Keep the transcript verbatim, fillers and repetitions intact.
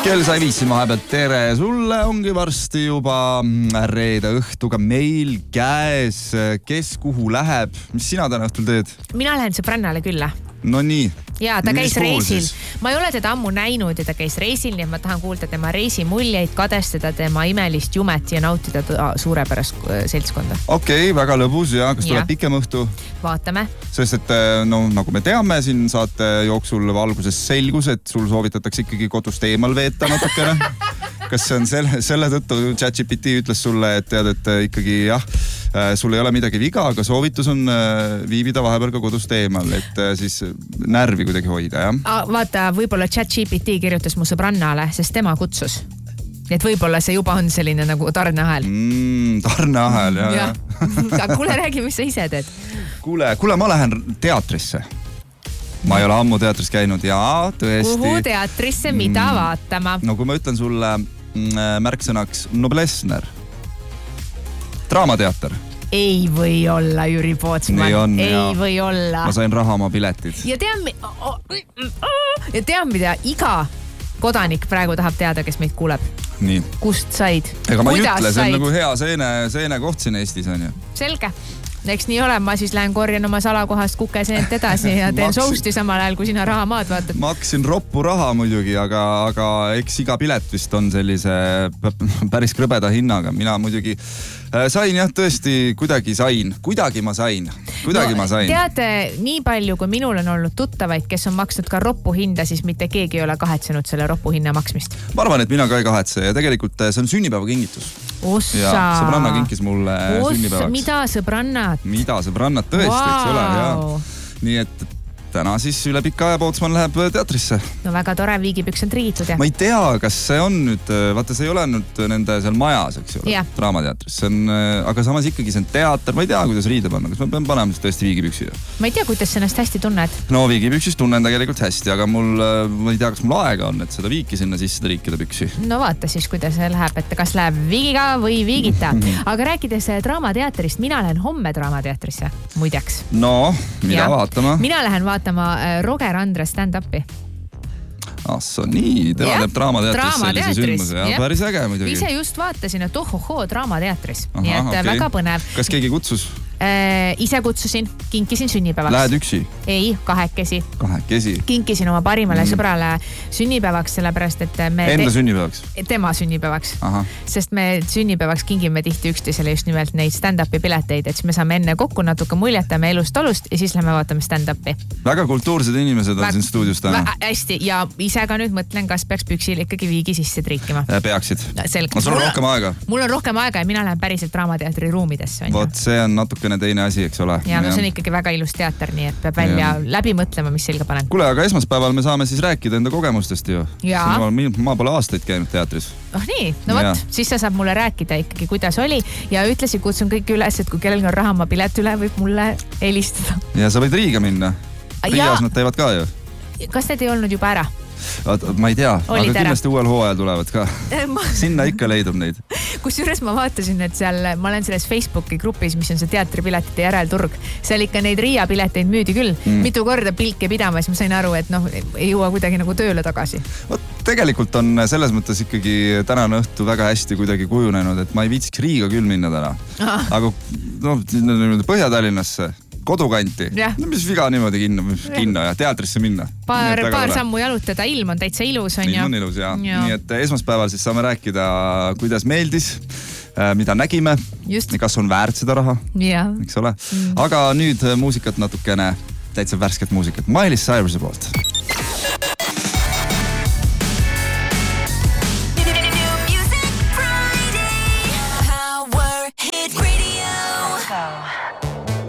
Kell sai viisi vahepealt. Tere sulle, ongi varsti juba reede õhtuga meil käes. Kes kuhu läheb? Mis sina täna õhtul teed? Mina lähen sõbrannale külla. No nii. Jaa, ta käis reisil. Ma ei ole teda ammu näinud ja ta käis reisil, nii et ma tahan kuulda tema reisimuljeid, kadestada tema imelist jumet ja nautida suurepärast seltskonda. Okei, okay, väga lõbus ja kas tuleb pikem õhtu? Vaatame. Sest et no, nagu me teame, siin saate jooksul valguses selgus, et sul soovitatakse ikkagi kodust eemal veeta natukene. Kas see on selle, selle tõttu ChatGPT ütles sulle, et tead, et ikkagi jah, sul ei ole midagi viga, aga soovitus on viibida vahepeal ka kodust eemal, et siis närvi kuidagi hoida, jah? Vaata, võib-olla ChatGPT kirjutas mu sõbrannale, sest tema kutsus. Et võib-olla see juba on selline nagu tarneahel. Mm, tarneahel, jah. Ja. Aga kuule, räägi, mis sa ise teed? Kuule, kuule, ma lähen teatrisse. Ma ei ole ammu teatris käinud ja tõesti. Kuhu teatrisse, mida mm, vaatama? No kui ma ütlen sulle märksõnaks Noblessner. Draamateater. Ei või olla, Jüri Pootsman. On, ei ja. Või olla. Ma sain raha oma piletid. Ja tean, ja tean mida, iga kodanik praegu tahab teada, kes meid kuuleb. Nii. Kust said? Ega ma ei Kuidas ütle, see on said? nagu hea seene, seene koht siin Eestis on ju. Selge. Eks nii ole, ma siis lähen korjan oma salakohast kukeseent edasi ja teen sousti samal ajal, kui sina raha maad vaatad. Ma hakkasin roppu raha muidugi, aga, aga eks iga pilet vist on sellise päris krõbeda hinnaga. Mina muidugi sain jah, tõesti, kuidagi sain. Kuidagi ma sain. Kuidagi no, ma sain. Teate, nii palju, kui minul on olnud tuttavaid, kes on maksnud ka roppu hinda, siis mitte keegi ei ole kahetsenud selle roppu hinna maksmist. Ma arvan, et mina ka ei kahetse ja tegelikult see on sünnipäeva kingitus. Ossa. Ja sõbranna kinkis mulle Oss, sünnipäevaks. Mida sõbrannad? Mida sõbrannad tõesti, wow. Eks ole. Ja. Nii et täna siis üle pika aja Pootsman läheb teatrisse. No väga tore, viigipüks on triigitud, jah? Ma ei tea, kas see on nüüd, vaata see ei ole nüüd nende seal majas, eks ju, draamateatris. See on, aga samas ikkagi see on teater, ma ei tea, kuidas riide panna, kas ma pean panema tõesti viigipüksi? Ma ei tea, kuidas sa ennast hästi tunned. No viigipüksis tunnen tegelikult hästi, aga mul, ma ei tea, kas mul aega on, et seda viiki sinna sisse triikida püksi. No vaata siis, kuidas see läheb, et kas läheb viigiga või viigita. Aga rääkides draamateatrist, mina lähen homme draamateatrisse, muideks. No, mida ja. Vaatama? Mina lähen vaatama Roger Andre stand-upi. Asso, nii, tema teeb draamateatris sellise sündmuse. Ja, päris äge muidugi. Ise just vaatasin, et ohohoo draamateatris. Aha, nii et okay. Väga põnev. Kas keegi kutsus? Äh, ise kutsusin, kinkisin sünnipäevaks. Lähed üksi? Ei, kahekesi. Kahekesi? Kinkisin oma parimale mm. sõbrale sünnipäevaks, sellepärast, et me... Enda te... sünnipäevaks? Tema sünnipäevaks. Aha. Sest me sünnipäevaks kingime tihti üksteisele just nimelt neid stand-upi pileteid, et siis me saame enne kokku natuke muljetame elust olust ja siis lähme vaatame stand-upi. Väga kultuursed inimesed on Vä... siin stuudios täna. Vä... Hästi, ja ise ka nüüd mõtlen, kas peaks püksil ikkagi viigi sisse triikima. Peaksid. Selge. No sul on rohkem aega. Mul on rohkem aega ja mina lähen päriselt draamateatri ruumidesse. Vot see on natukene teine asi, eks ole. Ja no see on ikkagi väga ilus teater, nii et peab välja ja. Läbi mõtlema, mis selga panen. Kuule, aga esmaspäeval me saame siis rääkida enda kogemustest ju. Jaa. Ma pole aastaid käinud teatris. Oh nii, no võt, siis sa saab mulle rääkida ikkagi, kuidas oli ja ütlesin, kutsun kõik üles, et kui kellelgi on raha ma pilet üle, võib mulle helistada. Ja sa võid Riiga minna. Riigas nad teevad ka ju. Kas need ei olnud juba ära? Ma ei tea, Olid aga kindlasti uuel hooajal tulevad ka. Sinna ikka leidub neid. Kusjuures ma vaatasin, et seal, ma olen selles Facebooki grupis, mis on see teatripiletite järelturg. Seal ikka neid Riia pileteid müüdi küll. Mm. Mitu korda pilke pidama, siis ma sain aru, et noh, ei jõua kuidagi nagu tööle tagasi. Võt, tegelikult on selles mõttes ikkagi tänane õhtu väga hästi kuidagi kujunenud, et ma ei viitsiks Riiga küll minna täna. Ah. Aga no, Põhja-Tallinnasse. Kodukanti. No, mis viga niimoodi kinno, kinno ja teatrisse minna. Paar, paar sammu jalutada, ilm on täitsa ilus. On ilm ja? On ilus, jah. Ja. Nii et esmaspäeval siis saame rääkida, kuidas meeldis, mida nägime, Just. Kas on väärt seda raha, ja. Eks ole. Mm. Aga nüüd muusikat natukene, täitsa värsket muusikat. Miley Cyruse poolt.